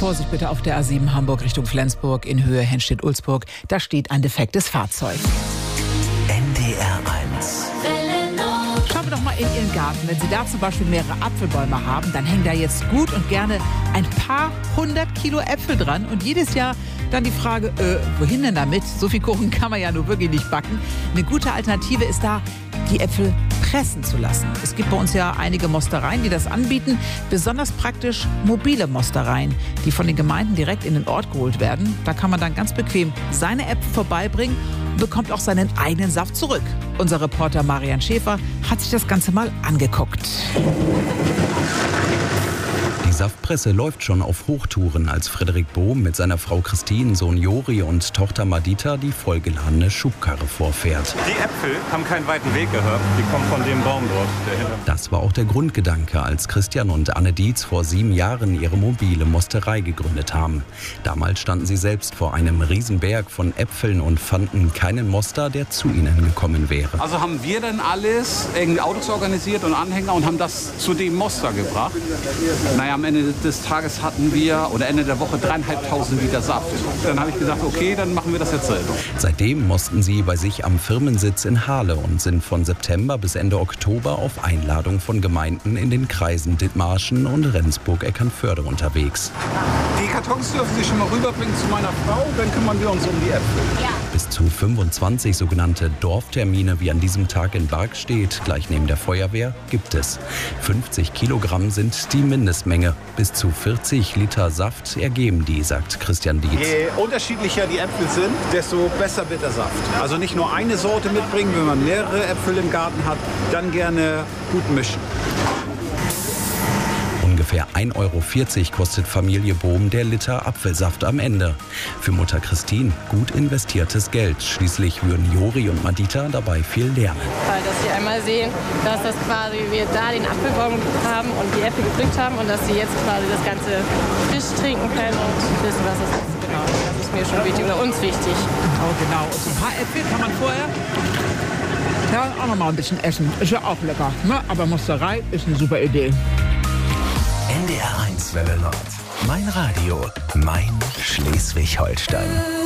Vorsicht bitte auf der A7 Hamburg Richtung Flensburg in Höhe Henstedt-Ulzburg. Da steht ein defektes Fahrzeug. NDR 1. Schauen wir doch mal in Ihren Garten. Wenn Sie da zum Beispiel mehrere Apfelbäume haben, dann hängen da jetzt gut und gerne ein paar 100 Kilo Äpfel dran. Und jedes Jahr dann die Frage, wohin denn damit? So viel Kuchen kann man ja nur wirklich nicht backen. Eine gute Alternative ist da, die Äpfel pressen zu lassen. Es gibt bei uns ja einige Mostereien, die das anbieten. Besonders praktisch mobile Mostereien, die von den Gemeinden direkt in den Ort geholt werden. Da kann man dann ganz bequem seine Äpfel vorbeibringen und bekommt auch seinen eigenen Saft zurück. Unser Reporter Marian Schäfer hat sich das Ganze mal angeguckt. Die Saftpresse läuft schon auf Hochtouren, als Frederik Bohm mit seiner Frau Christine, Sohn Jori und Tochter Madita die vollgeladene Schubkarre vorfährt. Die Äpfel haben keinen weiten Weg gehört. Die kommen von dem Baum dort dahinter. Das war auch der Grundgedanke, als Christian und Anne Dietz vor 7 Jahren ihre mobile Mosterei gegründet haben. Damals standen sie selbst vor einem Riesenberg von Äpfeln und fanden keinen Moster, der zu ihnen gekommen wäre. Also haben wir dann alles, irgendwie Autos organisiert und Anhänger und haben das zu dem Moster gebracht. Naja, am Ende des Tages hatten wir, oder Ende der Woche, 3.500 Liter Saft. Dann habe ich gesagt, okay, dann machen wir das jetzt selber. Seitdem mosten sie bei sich am Firmensitz in Hahle und sind von September bis Ende Oktober auf Einladung von Gemeinden in den Kreisen Dithmarschen und Rendsburg-Eckernförde unterwegs. Die Kartons dürfen Sie schon mal rüberbringen zu meiner Frau, dann kümmern wir uns um die Äpfel. Ja. Bis zu 25 sogenannte Dorftermine, wie an diesem Tag in Bargstedt, gleich neben der Feuerwehr, gibt es. 50 Kilogramm sind die Mindestmenge. Bis zu 40 Liter Saft ergeben die, sagt Christian Dietz. Je unterschiedlicher die Äpfel sind, desto besser wird der Saft. Also nicht nur eine Sorte mitbringen, wenn man mehrere Äpfel im Garten hat, dann gerne gut mischen. Ungefähr 1,40 € kostet Familie Bohm der Liter Apfelsaft am Ende. Für Mutter Christine gut investiertes Geld. Schließlich würden Jori und Madita dabei viel lernen. Weil dass sie einmal sehen, dass das quasi wir da den Apfelbaum haben und die Äpfel gepflückt haben und dass sie jetzt quasi das Ganze frisch trinken können und wissen, was es ist. Genau, das ist mir schon wichtig oder uns wichtig. Oh, genau. Und so ein paar Äpfel kann man vorher auch noch mal ein bisschen essen. Ist ja auch lecker. Ne? Aber Mosterei ist eine super Idee. NDR 1 Welle Nord. Mein Radio, mein Schleswig-Holstein.